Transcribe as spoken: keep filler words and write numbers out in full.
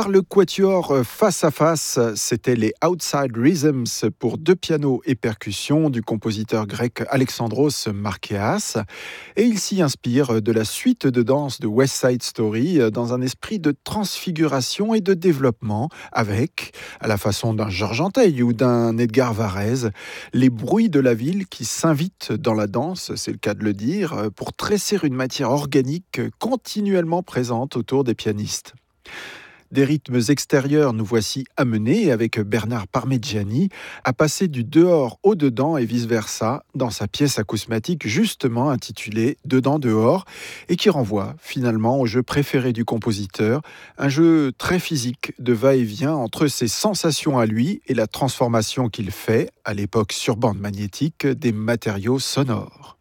par le quatuor Face à Face. C'était les Outside Rhythms pour deux pianos et percussions du compositeur grec Alexandros Markéas. Et il s'y inspire de la suite de danse de West Side Story dans un esprit de transfiguration et de développement avec, à la façon d'un Georges Antheil ou d'un Edgar Varèse, les bruits de la ville qui s'invitent dans la danse, c'est le cas de le dire, pour tresser une matière organique continuellement présente autour des pianistes. Des rythmes extérieurs, nous voici amenés, avec Bernard Parmigiani, à passer du dehors au dedans et vice-versa dans sa pièce acousmatique justement intitulée Dedans-dehors et qui renvoie finalement au jeu préféré du compositeur, un jeu très physique de va-et-vient entre ses sensations à lui et la transformation qu'il fait, à l'époque sur bande magnétique, des matériaux sonores.